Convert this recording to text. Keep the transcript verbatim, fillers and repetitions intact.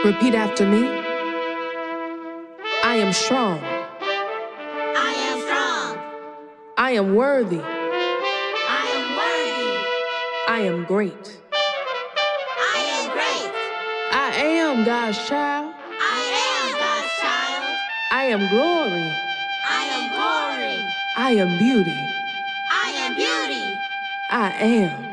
Repeat after me. I am strong. I am strong. I am worthy. I am worthy. I am great. I am great. I am God's child. I am God's child. I am glory. I am glory. I am beauty. I am beauty. I am.